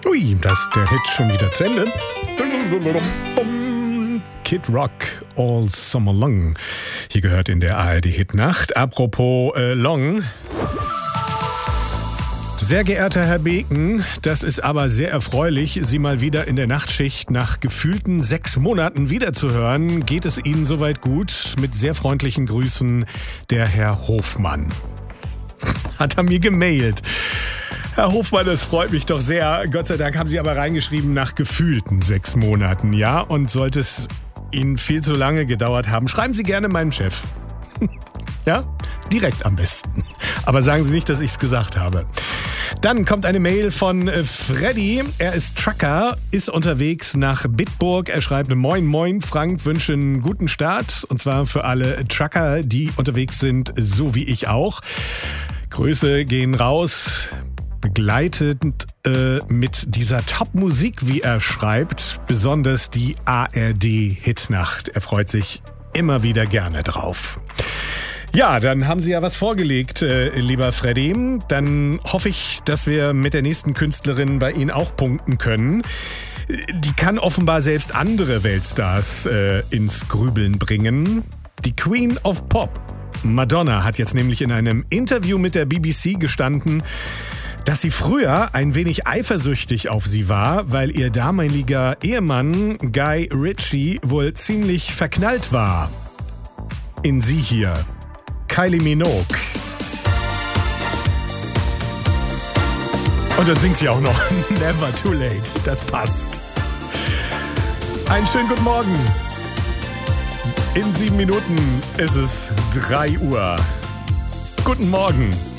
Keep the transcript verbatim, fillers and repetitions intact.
Ui, das ist der Hit schon wieder zu Ende. Kid Rock, All Summer Long. Hier gehört in der A R D-Hitnacht. Apropos äh, Long. Sehr geehrter Herr Beken, das ist aber sehr erfreulich, Sie mal wieder in der Nachtschicht nach gefühlten sechs Monaten wiederzuhören. Geht es Ihnen soweit gut? Mit sehr freundlichen Grüßen, der Herr Hofmann. Hat er mir gemailt. Herr Hofmann, das freut mich doch sehr. Gott sei Dank haben Sie aber reingeschrieben nach gefühlten sechs Monaten, ja? Und sollte es Ihnen viel zu lange gedauert haben, schreiben Sie gerne meinem Chef. Ja? Direkt am besten. Aber sagen Sie nicht, dass ich es gesagt habe. Dann kommt eine Mail von Freddy. Er ist Trucker, ist unterwegs nach Bitburg. Er schreibt: Moin, moin, Frank, wünsche einen guten Start. Und zwar für alle Trucker, die unterwegs sind, so wie ich auch. Grüße gehen raus. Begleitet äh, mit dieser Top-Musik, wie er schreibt, besonders die A R D-Hitnacht. Er freut sich immer wieder gerne drauf. Ja, dann haben Sie ja was vorgelegt, äh, lieber Freddy. Dann hoffe ich, dass wir mit der nächsten Künstlerin bei Ihnen auch punkten können. Die kann offenbar selbst andere Weltstars äh, ins Grübeln bringen. Die Queen of Pop, Madonna, hat jetzt nämlich in einem Interview mit der B B C gestanden, dass sie früher ein wenig eifersüchtig auf sie war, weil ihr damaliger Ehemann Guy Ritchie wohl ziemlich verknallt war. In sie hier, Kylie Minogue. Und dann singt sie auch noch Never Too Late. Das passt. Einen schönen guten Morgen. In sieben Minuten ist es drei Uhr. Guten Morgen.